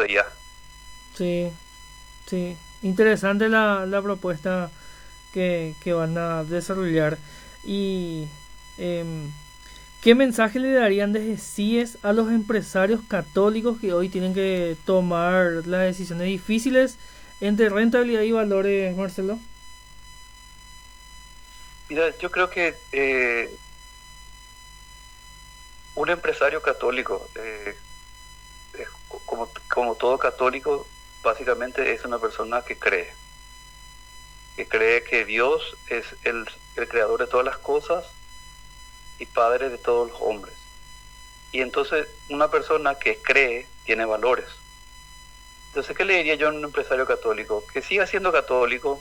veía. Sí, sí. Interesante la propuesta que van a desarrollar. Y em, ¿qué mensaje le darían desde CIES a los empresarios católicos que hoy tienen que tomar las decisiones difíciles entre rentabilidad y valores, Marcelo? Mira, yo creo que un empresario católico, como todo católico, básicamente es una persona que cree que Dios es el creador de todas las cosas y padre de todos los hombres. Y entonces una persona que cree tiene valores. Entonces, ¿qué le diría yo a un empresario católico? Que siga siendo católico,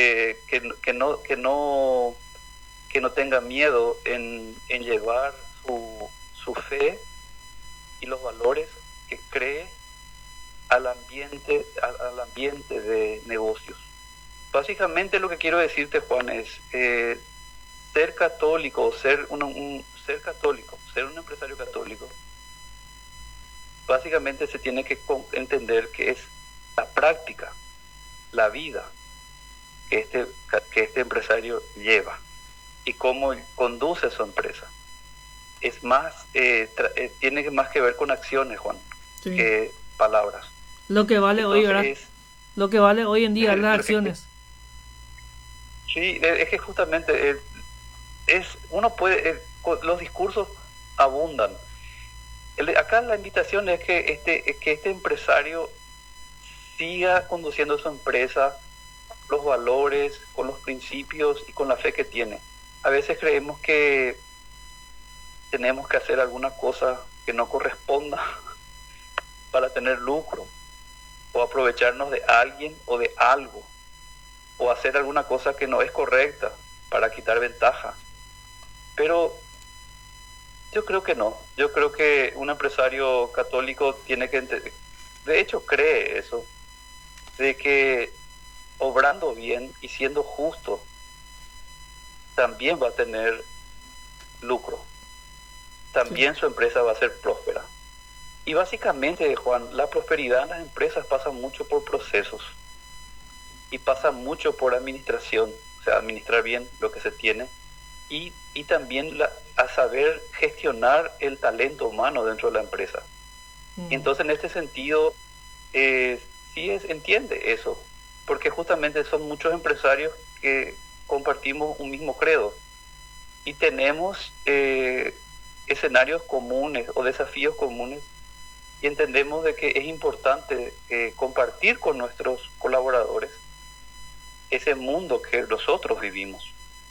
que no tenga miedo en llevar su fe y los valores que cree al ambiente de negocios. Básicamente lo que quiero decirte, Juan, es ser católico, ser católico, ser un empresario católico, básicamente se tiene que entender que es la práctica, la vida que este empresario lleva y cómo conduce su empresa. Es más, tiene más que ver con acciones, Juan, Sí. que palabras. Lo que vale hoy, ¿verdad? Entonces, Lo que vale hoy en día, las acciones. sí, es que justamente uno puede, los discursos abundan. Acá la invitación es que este empresario siga conduciendo su empresa con los valores, con los principios y con la fe que tiene. A veces creemos que tenemos que hacer alguna cosa que no corresponda para tener lucro, o aprovecharnos de alguien o de algo, o hacer alguna cosa que no es correcta para quitar ventaja. Pero yo creo que no. Yo creo que un empresario católico tiene que de hecho cree eso, de que obrando bien y siendo justo también va a tener lucro, Sí. también su empresa va a ser próspera. Y básicamente, Juan, la prosperidad en las empresas pasa mucho por procesos y pasa mucho por administración, o sea, administrar bien lo que se tiene y también a saber gestionar el talento humano dentro de la empresa. Y Mm. entonces, en este sentido, sí entiende eso, porque justamente son muchos empresarios que compartimos un mismo credo y tenemos escenarios comunes o desafíos comunes y entendemos de que es importante compartir con nuestros colaboradores ese mundo que nosotros vivimos.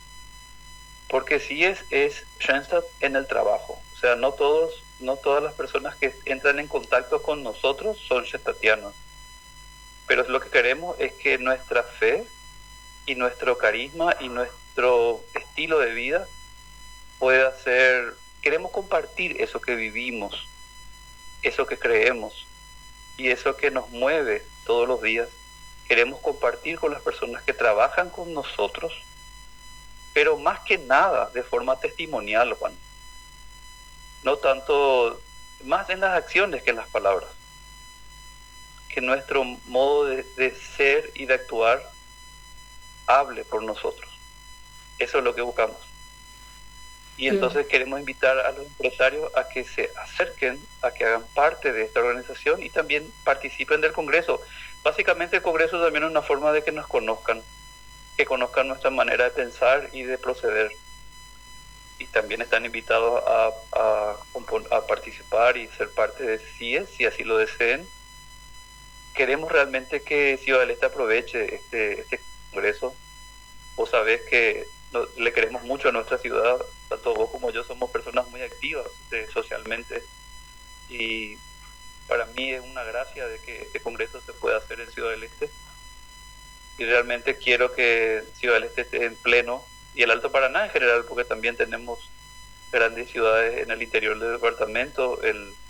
Porque sí es Schoenstatt en el trabajo. O sea, no todas las personas que entran en contacto con nosotros son schoenstattianos. Pero lo que queremos es que nuestra fe y nuestro carisma y nuestro estilo de vida pueda ser... Queremos compartir eso que vivimos, eso que creemos y eso que nos mueve todos los días. Queremos compartir con las personas que trabajan con nosotros, pero más que nada de forma testimonial, Juan. No tanto, más en las acciones que en las palabras. Que nuestro modo de ser y de actuar hable por nosotros. Eso es lo que buscamos. Y Sí. entonces queremos invitar a los empresarios a que se acerquen, a que hagan parte de esta organización y también participen del Congreso. Básicamente el Congreso también es una forma de que nos conozcan, que conozcan nuestra manera de pensar y de proceder. Y también están invitados a participar y ser parte de CIES, si así lo deseen. Queremos realmente que Ciudad del Este aproveche este Congreso. Vos sabés que le queremos mucho a nuestra ciudad, tanto vos como yo somos personas muy activas socialmente y para mí es una gracia de que este congreso se pueda hacer en Ciudad del Este y realmente quiero que Ciudad del Este esté en pleno y el Alto Paraná en general, porque también tenemos grandes ciudades en el interior del departamento,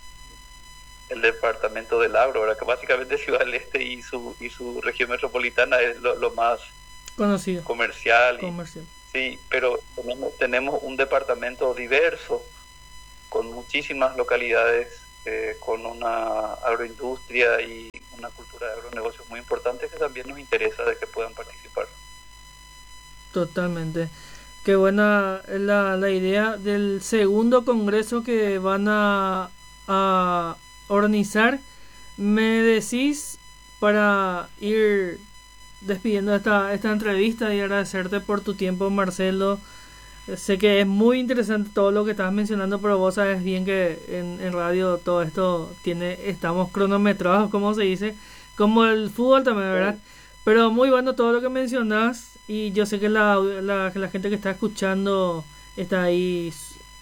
el departamento del Agro, ¿verdad? Que básicamente Ciudad del Este y su región metropolitana es lo más Conocido. comercial y Comercial. sí, pero tenemos un departamento diverso con muchísimas localidades, con una agroindustria y una cultura de agronegocios muy importante que también nos interesa de que puedan participar. Totalmente. Qué buena la idea del segundo congreso que van a organizar. Me decís, para ir despidiendo esta entrevista y agradecerte por tu tiempo, Marcelo. Sé que es muy interesante todo lo que estás mencionando, pero vos sabes bien que en radio todo esto estamos cronometrados, como se dice, como el fútbol también, ¿verdad? Pero muy bueno todo lo que mencionás, y yo sé que la gente que está escuchando está ahí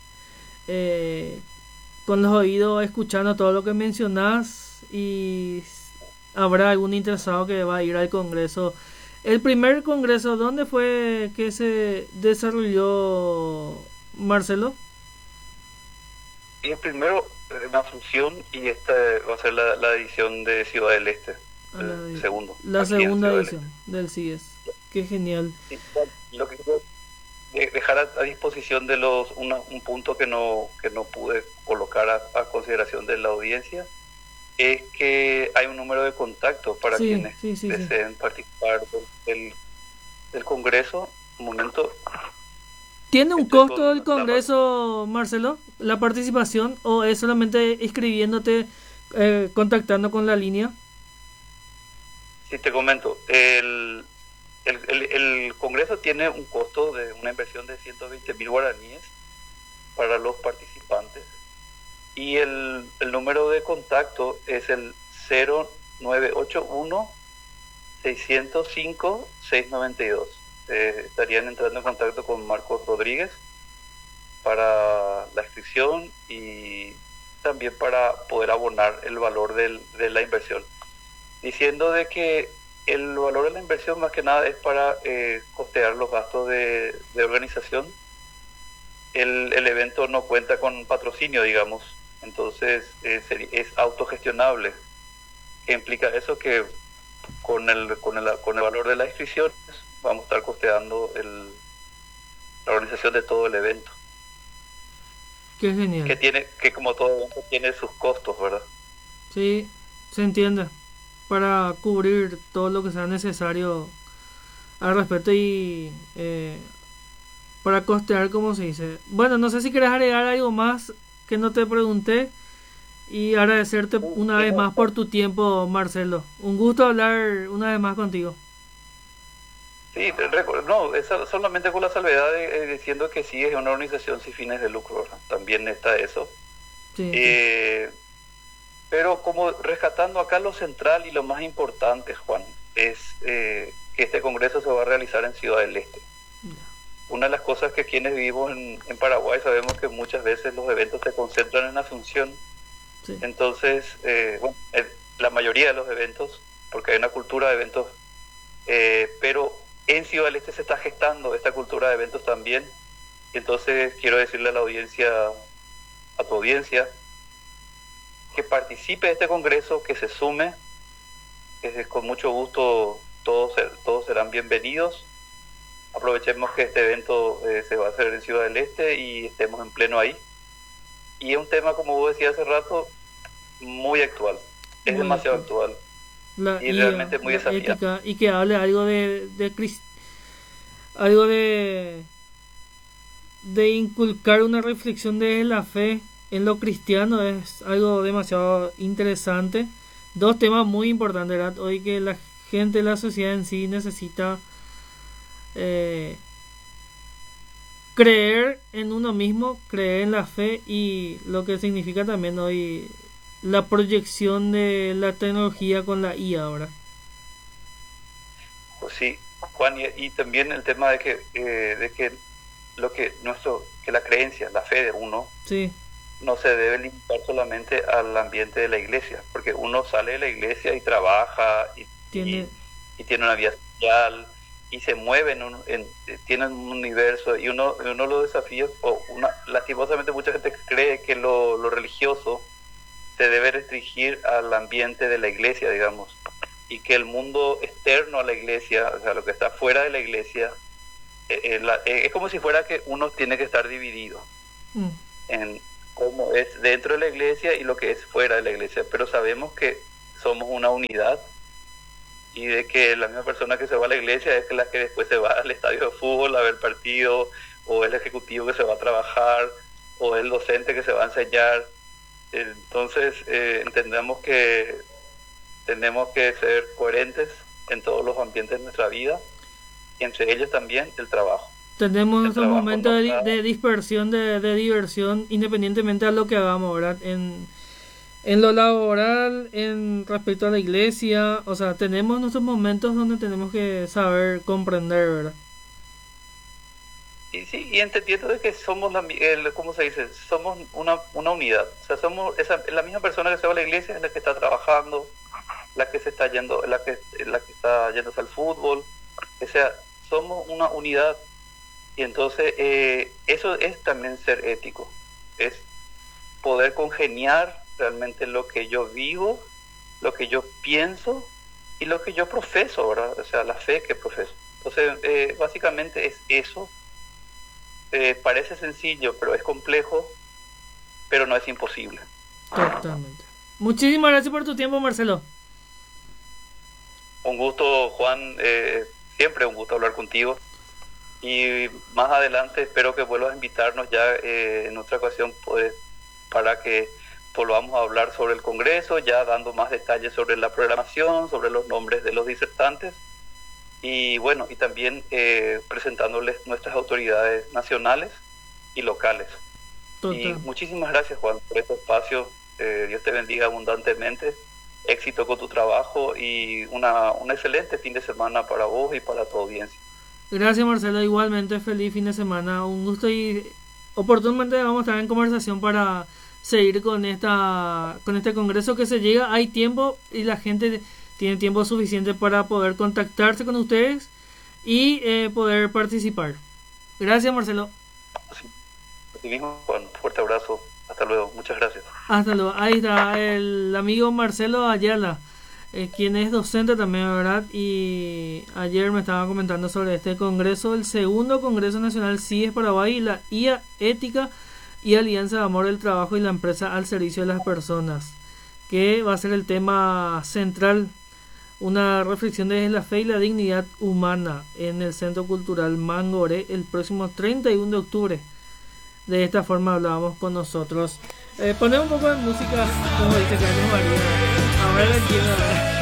con los oídos escuchando todo lo que mencionás, y habrá algún interesado que va a ir al congreso. El primer congreso, ¿dónde fue que se desarrolló, Marcelo? Y el primero en Asunción, y esta va a ser la edición de Ciudad del Este, el segundo. La segunda edición del CIES. Qué genial. Sí, lo que quiero dejar a disposición de un punto que no pude colocar a consideración de la audiencia, es que hay un número de contacto para quienes deseen participar del congreso. Un momento. ¿Tiene un costo el congreso, Marcelo, la participación, o es solamente escribiéndote, contactando con la línea? Sí, te comento. El congreso tiene un costo de una inversión de 120.000 guaraníes para los participantes. Y el número de contacto es el 0981-605-692. Estarían entrando en contacto con Marcos Rodríguez para la inscripción y también para poder abonar el valor de la inversión. Diciendo de que el valor de la inversión más que nada es para costear los gastos de organización. El evento no cuenta con patrocinio, digamos. Entonces es autogestionable. ¿Qué implica eso? Que con el valor de la inscripción vamos a estar costeando la organización de todo el evento. Qué genial. Que como todo evento tiene sus costos, ¿verdad? Sí, se entiende. Para cubrir todo lo que sea necesario al respecto y para costear, como se dice. Bueno, no sé si querés agregar algo más que no te pregunté, y agradecerte una vez más por tu tiempo, Marcelo. Un gusto hablar una vez más contigo. Sí, no, solamente con la salvedad diciendo que sí es una organización sin fines de lucro, ¿verdad? También está eso. Sí. Pero como rescatando acá lo central y lo más importante, Juan, es que este congreso se va a realizar en Ciudad del Este. Una de las cosas que quienes vivimos en Paraguay sabemos que muchas veces los eventos se concentran en Asunción. Sí. Entonces, la mayoría de los eventos, porque hay una cultura de eventos, pero en Ciudad del Este se está gestando esta cultura de eventos también. Entonces quiero decirle a la audiencia, a tu audiencia, que participe de este congreso, que se sume, que con mucho gusto todos serán bienvenidos. Aprovechemos que este evento se va a hacer en Ciudad del Este y estemos en pleno ahí. Y es un tema, como vos decías hace rato, muy actual. Es muy demasiado actual. Y realmente muy desafiante. Y que hable algo de inculcar una reflexión de la fe en lo cristiano, es algo demasiado interesante. Dos temas muy importantes, ¿verdad? Hoy que la gente, la sociedad en sí necesita creer en uno mismo, creer en la fe, y lo que significa también hoy la proyección de la tecnología con la IA ahora. Pues sí, Juan, y también el tema de que la creencia, la fe de uno, sí, no se debe limitar solamente al ambiente de la iglesia, porque uno sale de la iglesia y trabaja y tiene una vida social y se mueve tiene un universo, y uno de los desafíos, lastimosamente mucha gente cree que lo religioso se debe restringir al ambiente de la iglesia, digamos, y que el mundo externo a la iglesia, o sea, lo que está fuera de la iglesia, es como si fuera que uno tiene que estar dividido en cómo es dentro de la iglesia y lo que es fuera de la iglesia. Pero sabemos que somos una unidad y de que la misma persona que se va a la iglesia es la que después se va al estadio de fútbol a ver partido, o el ejecutivo que se va a trabajar, o el docente que se va a enseñar. Entonces entendemos que tenemos que ser coherentes en todos los ambientes de nuestra vida, y entre ellos también el trabajo. Tenemos nuestros momentos de dispersión, de diversión, independientemente de lo que hagamos, ¿verdad? En lo laboral, en respecto a la iglesia, o sea, tenemos nuestros momentos donde tenemos que saber comprender, ¿verdad? Y sí, y entendiendo de que somos ¿cómo se dice? Somos una unidad. O sea, somos la misma persona que se va a la iglesia es la que está trabajando, la que se está yendo, la que está yéndose al fútbol. O sea, somos una unidad. Y entonces eso es también ser ético, es poder congeniar realmente lo que yo vivo, lo que yo pienso y lo que yo profeso, ¿verdad? O sea, la fe que profeso. Entonces, básicamente es eso. Parece sencillo, pero es complejo, pero no es imposible. Totalmente. Muchísimas gracias por tu tiempo, Marcelo. Un gusto, Juan. Siempre un gusto hablar contigo. Y más adelante espero que vuelvas a invitarnos ya en otra ocasión para que volvamos a hablar sobre el Congreso, ya dando más detalles sobre la programación, sobre los nombres de los disertantes y bueno, y también presentándoles nuestras autoridades nacionales y locales. Total. Y muchísimas gracias, Juan, por este espacio. Dios te bendiga abundantemente, éxito con tu trabajo y un excelente fin de semana para vos y para tu audiencia. Gracias, Marcelo, igualmente feliz fin de semana, un gusto, y oportunamente vamos a estar en conversación para seguir con este congreso que se llega. Hay tiempo y la gente tiene tiempo suficiente para poder contactarse con ustedes y poder participar. Gracias, Marcelo. Así mismo, Juan, fuerte abrazo, hasta luego, muchas gracias. Hasta luego. Ahí está el amigo Marcelo Ayala, quien es docente también, ¿verdad? Y ayer me estaba comentando sobre este congreso, el segundo Congreso Nacional CIES Paraguay, y la IA Ética y Alianza de Amor del Trabajo y la Empresa al Servicio de las Personas, que va a ser el tema central, una reflexión desde la fe y la dignidad humana en el Centro Cultural Mangoré el próximo 31 de octubre. De esta forma hablábamos con nosotros. Ponemos un poco de música, como dice Carlos María. Ahora la entiendo.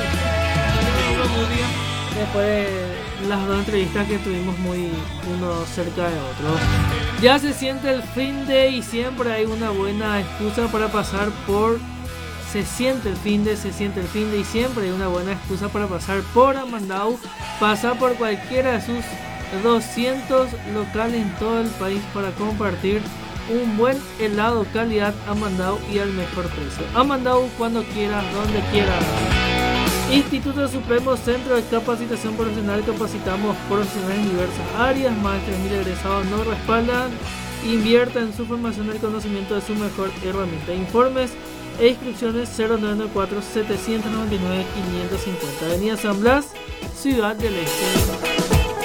Después de las dos entrevistas que tuvimos muy uno cerca de otro. Ya se siente el fin de, y siempre hay una buena excusa para pasar por... Se siente el fin de y siempre hay una buena excusa para pasar por Amandau. Pasa por cualquiera de sus 200 locales en todo el país para compartir un buen helado calidad Amandau y al mejor precio. Amandau, cuando quieras, donde quieras. Instituto Supremo, Centro de Capacitación Profesional. Capacitamos profesionales en diversas áreas. Más de 3.000 egresados nos respaldan. Invierta en su formación, el conocimiento de su mejor herramienta. Informes e inscripciones 0994 799 550, Avenida San Blas, Ciudad del Este.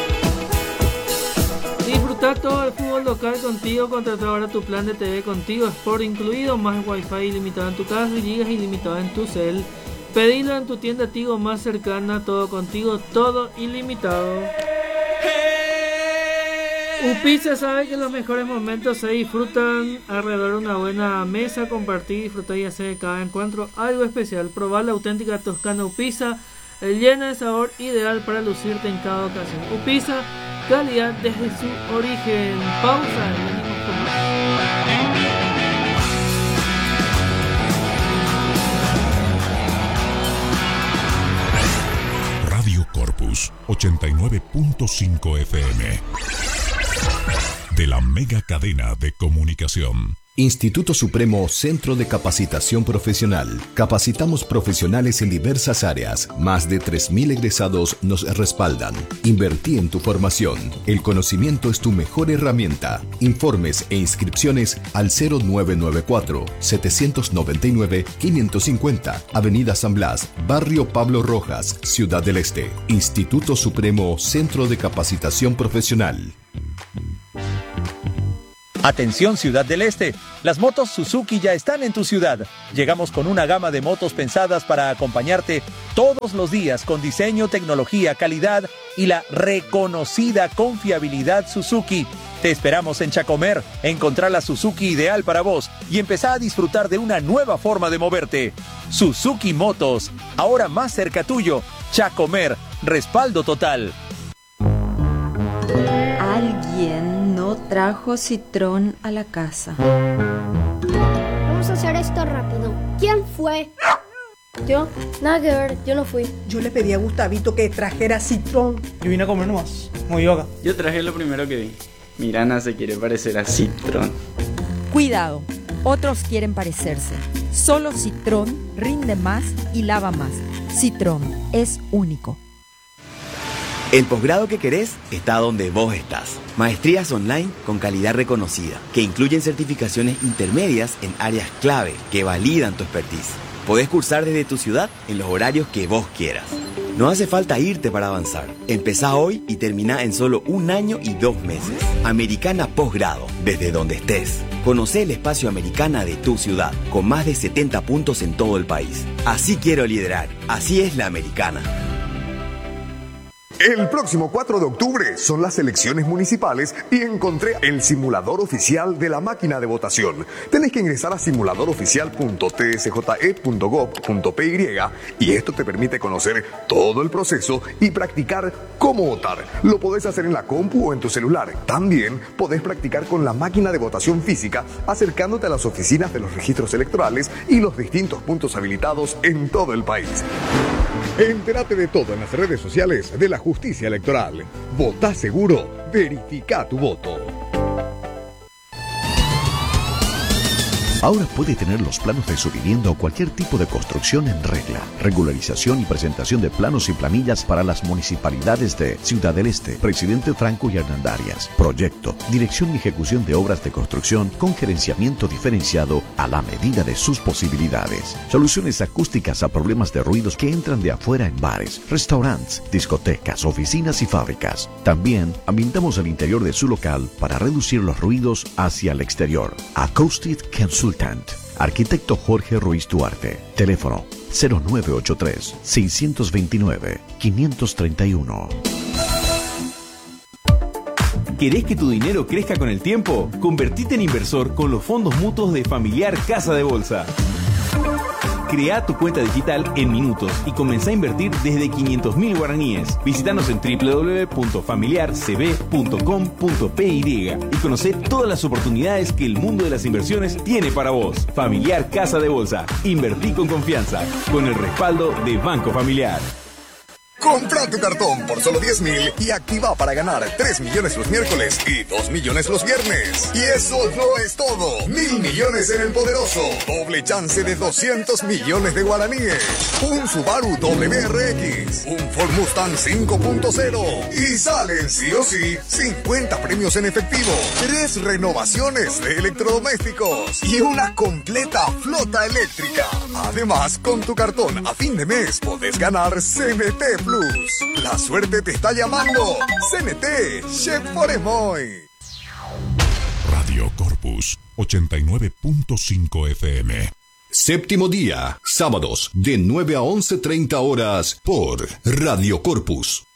Disfruta todo el fútbol local contigo. Contrata ahora tu plan de TV Contigo Sport incluido, más Wi-Fi ilimitado en tu casa y gigas ilimitados en tu cel. Pedilo en tu tienda Tigo más cercana. Todo contigo, todo ilimitado. Upisa sabe que los mejores momentos se disfrutan alrededor de una buena mesa, compartir, disfrutar y hacer de cada encuentro algo especial. Probar la auténtica Toscana Upisa, llena de sabor, ideal para lucirte en cada ocasión. Upisa, calidad desde su origen. Pausa, venimos con más. Radio Corpus 89.5 FM. De la mega cadena de comunicación. Instituto Supremo Centro de Capacitación Profesional. Capacitamos profesionales en diversas áreas. Más de 3.000 egresados nos respaldan. Invertí en tu formación. El conocimiento es tu mejor herramienta. Informes e inscripciones al 0994 799 550. Avenida San Blas, Barrio Pablo Rojas, Ciudad del Este. Instituto Supremo Centro de Capacitación Profesional. Atención Ciudad del Este, las motos Suzuki ya están en tu ciudad. Llegamos con una gama de motos pensadas para acompañarte todos los días con diseño, tecnología, calidad y la reconocida confiabilidad Suzuki. Te esperamos en Chacomer, encontrar la Suzuki ideal para vos y empezar a disfrutar de una nueva forma de moverte. Suzuki Motos, ahora más cerca tuyo. Chacomer, respaldo total. Alguien no trajo citrón a la casa. Vamos a hacer esto rápido. ¿Quién fue? Yo, nada que ver, yo no fui. Yo le pedí a Gustavito que trajera citrón. Yo vine a comer nomás, muy yoga. Yo traje lo primero que vi. Mirana se quiere parecer a Citrón. Cuidado, otros quieren parecerse. Solo Citrón rinde más y lava más. Citrón es único. El posgrado que querés está donde vos estás. Maestrías online con calidad reconocida, que incluyen certificaciones intermedias en áreas clave que validan tu expertise. Podés cursar desde tu ciudad en los horarios que vos quieras. No hace falta irte para avanzar. Empezá hoy y terminá en solo 1 año y 2 meses. Americana Posgrado, desde donde estés. Conocé el espacio Americana de tu ciudad, con más de 70 puntos en todo el país. Así quiero liderar. Así es la Americana. El próximo 4 de octubre son las elecciones municipales y encontré el simulador oficial de la máquina de votación. Tenés que ingresar a simuladoroficial.tsje.gov.py y esto te permite conocer todo el proceso y practicar cómo votar. Lo podés hacer en la compu o en tu celular. También podés practicar con la máquina de votación física acercándote a las oficinas de los registros electorales y los distintos puntos habilitados en todo el país. Entérate de todo en las redes sociales de la Justicia Electoral. Votá seguro, verifica tu voto. Ahora puede tener los planos de su vivienda o cualquier tipo de construcción en regla. Regularización y presentación de planos y planillas para las municipalidades de Ciudad del Este, Presidente Franco y Hernandarias. Proyecto, dirección y ejecución de obras de construcción con gerenciamiento diferenciado a la medida de sus posibilidades. Soluciones acústicas a problemas de ruidos que entran de afuera en bares, restaurantes, discotecas, oficinas y fábricas. También ambientamos el interior de su local para reducir los ruidos hacia el exterior. Acoustic Consultant. Arquitecto Jorge Ruiz Duarte. Teléfono 0983-629-531. ¿Querés que tu dinero crezca con el tiempo? Convertite en inversor con los fondos mutuos de Familiar Casa de Bolsa. Crea tu cuenta digital en minutos y comenzá a invertir desde 500.000 guaraníes. Visítanos en www.familiarcb.com.py y conocé todas las oportunidades que el mundo de las inversiones tiene para vos. Familiar Casa de Bolsa. Invertí con confianza, con el respaldo de Banco Familiar. Compra tu cartón por solo 10.000 y activa para ganar 3 millones los miércoles y 2 millones los viernes. Y eso no es todo. 1.000 millones en el poderoso. Doble chance de 200 millones de guaraníes. Un Subaru WRX. Un Ford Mustang 5.0. Y salen sí o sí 50 premios en efectivo. 3 renovaciones de electrodomésticos. Y una completa flota eléctrica. Además, con tu cartón a fin de mes podés ganar CNT Plus. La suerte te está llamando. CNT, Chef Foremoy. Radio Corpus 89.5 FM. Séptimo día, sábados de 9 a 11:30 horas por Radio Corpus.